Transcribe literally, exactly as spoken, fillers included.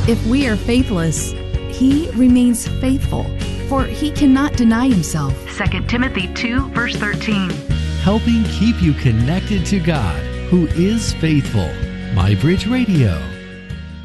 If we are faithless, He remains faithful, for He cannot deny Himself. Second Timothy two, verse thirteen. Helping keep you connected to God, who is faithful. My Bridge Radio.